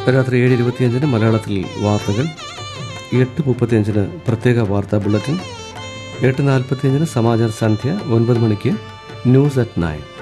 രാത്രി 7:25 മലയാളത്തിൽ വാർത്തകൾ, 8:35 പ്രത്യേക വാർത്താ ബുള്ളറ്റിൻ, 8:45 സമാചാർ സന്ധ്യ, 9 മണിക്ക് ന്യൂസ് അറ്റ് 9.